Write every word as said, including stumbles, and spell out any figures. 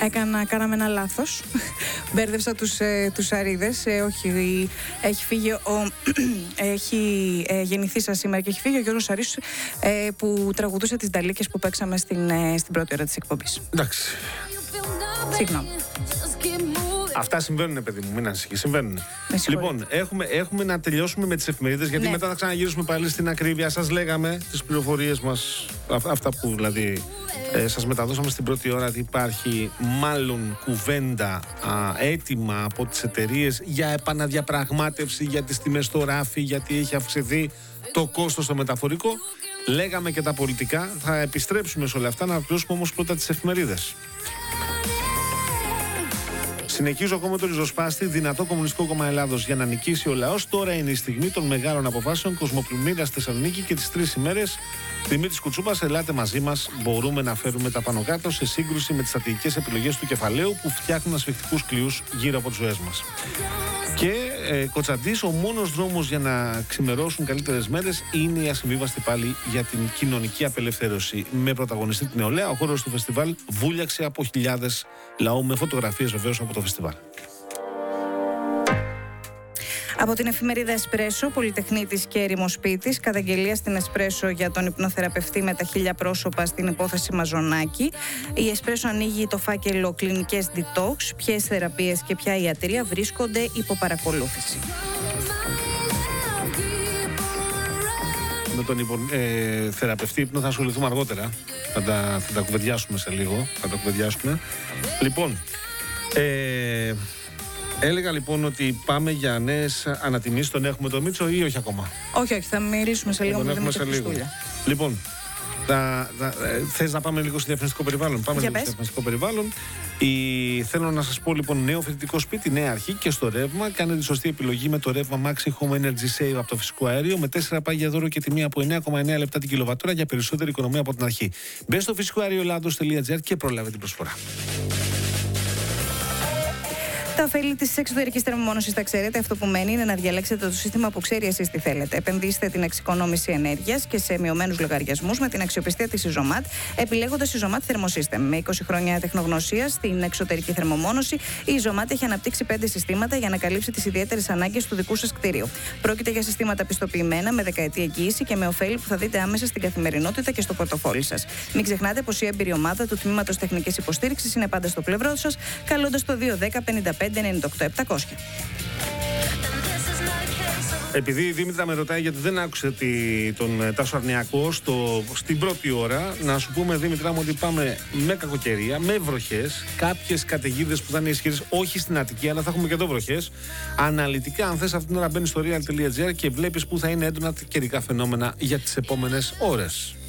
Έκανα, κάναμε ένα λάθος. Μπέρδεψα τους, ε, τους Αρίδες. Ε, όχι, έχει φύγει ο... έχει ε, γεννηθεί σας σήμερα και έχει φύγει ο Γιώργος Αρής ε, που τραγουδούσε τις Νταλίκες που παίξαμε στην, ε, στην πρώτη ώρα της εκπομπής. Εντάξει. Συγγνώμη. Αυτά συμβαίνουν, παιδί μου, μην ανησυχείς. Συμβαίνουν. Λοιπόν, έχουμε, έχουμε να τελειώσουμε με τις εφημερίδες, γιατί ναι. μετά θα ξαναγυρίσουμε πάλι στην ακρίβεια. Σας λέγαμε τις πληροφορίες μας, αυτά που δηλαδή ε, σας μεταδώσαμε στην πρώτη ώρα, ότι υπάρχει μάλλον κουβέντα α, έτοιμα από τις εταιρείες για επαναδιαπραγμάτευση για τις τιμές στο ράφι, γιατί έχει αυξηθεί το κόστος στο μεταφορικό. Λέγαμε και τα πολιτικά. Θα επιστρέψουμε σε όλα αυτά, να απλώσουμε όμως πρώτα τις εφημερίδες. Συνεχίζω ακόμα το ριζοσπάστη. Δυνατό Κομμουνιστικό Κόμμα Ελλάδος για να νικήσει ο λαός. Τώρα είναι η στιγμή των μεγάλων αποφάσεων. Κοσμοπλημμύρα στη Θεσσαλονίκη και τις τρεις ημέρες. Δημήτρης Κουτσούπας, ελάτε μαζί μας. Μπορούμε να φέρουμε τα πάνω κάτω σε σύγκρουση με τις στρατηγικές επιλογές του κεφαλαίου που φτιάχνουν ασφιχτικούς κλειούς γύρω από τις ζωές μας. Και ε, Κοτσαντής, ο μόνος δρόμος για να ξημερώσουν καλύτερες μέρες είναι η ασυμβίβαστη πάλι για την κοινωνική απελευθέρωση. Με πρωταγωνιστή την νεολαία, ο χώρος του φεστιβάλ βούλιαξε από χιλιάδες λαού, με φωτογραφίες βεβαίως από το φεστιβάλ. Από την εφημερίδα Εσπρέσο, Πολυτεχνίτης και ερημοσπίτης, καταγγελία στην Εσπρέσο για τον υπνοθεραπευτή με τα χίλια πρόσωπα στην υπόθεση Μαζονάκη. Η Εσπρέσο ανοίγει το φάκελο κλινικές detox, ποιες θεραπείες και ποια ιατρία βρίσκονται υπό παρακολούθηση. Με τον υπο, ε, θεραπευτή ύπνο θα ασχοληθούμε αργότερα. Θα τα, θα τα κουβεντιάσουμε σε λίγο. Θα τα κουβεντιάσουμε. Λοιπόν, ε, έλεγα λοιπόν ότι πάμε για νέες ανατιμήσεις. Τον έχουμε το Μίτσο ή όχι ακόμα? Όχι, όχι, θα μιλήσουμε σε λίγο. Τον έχουμε σε λίγο. Λοιπόν, θα, θα, θες να πάμε λίγο στο διαφημιστικό περιβάλλον? Πάμε για λίγο στο διαφημιστικό περιβάλλον. Η, θέλω να σας πω λοιπόν, νέο φοιτητικό σπίτι, νέα αρχή και στο ρεύμα. Κάνετε τη σωστή επιλογή με το ρεύμα Maxi Home Energy Save από το φυσικό αέριο, με τέσσερα πάγια δώρο και τιμή από εννέα κόμμα εννέα λεπτά την κιλοβατόρα για περισσότερη οικονομία από την αρχή. Μπε στο φυσικό αέριο ελλάδος τελεία τζι άρ και προλάβε την προσφορά. Τα ωφέλη της εξωτερικής θερμομόνωσης τα ξέρετε. Αυτό που μένει είναι να διαλέξετε το σύστημα που ξέρει εσείς τι θέλετε. Επενδύστε την εξοικονόμηση ενέργειας και σε μειωμένους λογαριασμούς με την αξιοπιστία της Ιζωμάτ, επιλέγοντας Ιζωμάτ Thermosystem. Με είκοσι χρόνια τεχνογνωσία στην εξωτερική θερμομόνωση, η Ιζωμάτ έχει αναπτύξει πέντε συστήματα για να καλύψει τις ιδιαίτερες ανάγκες του δικού σας κτίριου. Πρόκειται για συστήματα πιστοποιημένα με δεκαετή εγγύηση και με ωφέλη που θα δείτε άμεσα στην καθημερινότητα και στο πορτοφόλι σας. Μην ξεχνάτε πως η έμπειρη ομάδα του Τμήματος Τεχνικής Υποστήριξης είναι πάντα στο πλευρό σας, καλώντας το δύο δέκα πενήντα πέντε ενενήντα οκτώ επτακόσια. Επειδή η Δήμητρα με ρωτάει γιατί δεν άκουσε τη, τον Τάσο Αρνιακό στο, στην πρώτη ώρα, να σου πούμε, Δήμητρα μου, ότι πάμε με κακοκαιρία, με βροχές, κάποιες καταιγίδες που θα είναι ισχυρές, όχι στην Αττική, αλλά θα έχουμε και εδώ βροχές. Αναλυτικά, αν θες, αυτήν την ώρα μπαίνεις στο real τελεία τζι άρ και βλέπεις που θα είναι έντονα καιρικά φαινόμενα για τις επόμενες ώρες.